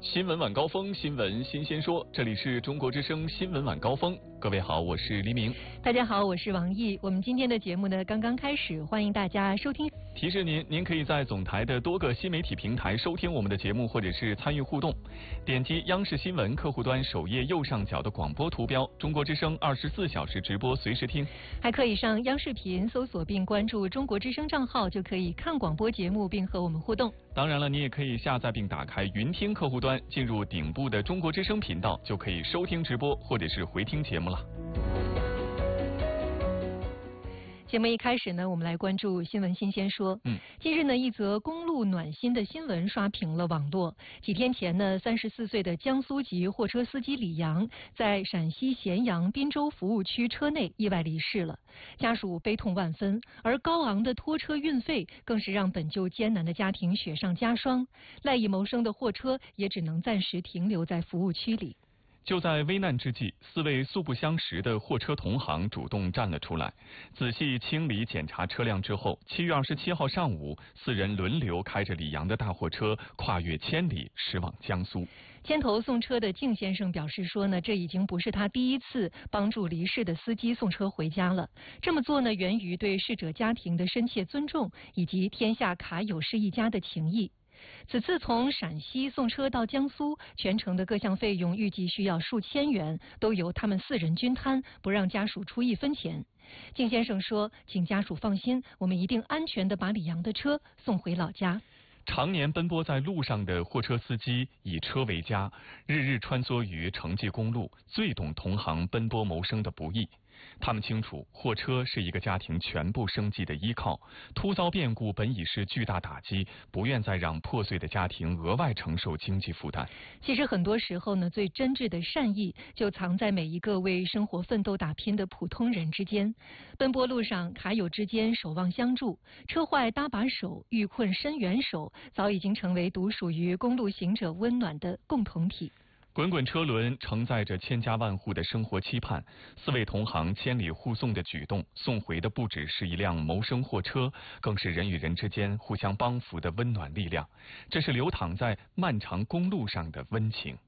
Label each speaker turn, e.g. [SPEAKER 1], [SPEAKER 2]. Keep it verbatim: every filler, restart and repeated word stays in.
[SPEAKER 1] 新闻晚高峰，新闻新鲜说，这里是中国之声新闻晚高峰。各位好，我是黎明。
[SPEAKER 2] 大家好，我是王毅。我们今天的节目呢刚刚开始，欢迎大家收听。
[SPEAKER 1] 提示您，您可以在总台的多个新媒体平台收听我们的节目，或者是参与互动。点击央视新闻客户端首页右上角的广播图标，中国之声二十四小时直播，随时听。
[SPEAKER 2] 还可以上央视频搜索并关注中国之声账号，就可以看广播节目并和我们互动。
[SPEAKER 1] 当然了，你也可以下载并打开云听客户端，进入顶部的中国之声频道，就可以收听直播或者是回听节目了。
[SPEAKER 2] 节目一开始呢，我们来关注新闻新鲜说。
[SPEAKER 1] 嗯，
[SPEAKER 2] 近日呢，一则公路暖心的新闻刷屏了网络。几天前呢，三十四岁的江苏籍货车司机李阳在陕西咸阳滨州服务区车内意外离世了，家属悲痛万分，而高昂的拖车运费更是让本就艰难的家庭雪上加霜，赖以谋生的货车也只能暂时停留在服务区里。
[SPEAKER 1] 就在危难之际，四位素不相识的货车同行主动站了出来，仔细清理检查车辆之后，七月二十七号上午，四人轮流开着李阳的大货车跨越千里驶往江苏。
[SPEAKER 2] 牵头送车的靳先生表示说呢，这已经不是他第一次帮助离世的司机送车回家了。这么做呢，源于对逝者家庭的深切尊重，以及天下卡友是一家的情谊。此次从陕西送车到江苏，全程的各项费用预计需要数千元，都由他们四人均摊，不让家属出一分钱。靳先生说，请家属放心，我们一定安全地把李阳的车送回老家。
[SPEAKER 1] 常年奔波在路上的货车司机以车为家，日日穿梭于城际公路，最懂同行奔波谋生的不易。他们清楚，货车是一个家庭全部生计的依靠，突遭变故本已是巨大打击，不愿再让破碎的家庭额外承受经济负担。
[SPEAKER 2] 其实很多时候呢，最真挚的善意就藏在每一个为生活奋斗打拼的普通人之间。奔波路上，卡友之间守望相助，车坏搭把手，遇困伸援手，早已经成为独属于公路行者温暖的共同体。
[SPEAKER 1] 滚滚车轮承载着千家万户的生活期盼，四位同行千里护送的举动，送回的不只是一辆谋生货车，更是人与人之间互相帮扶的温暖力量。这是流淌在漫长公路上的温情。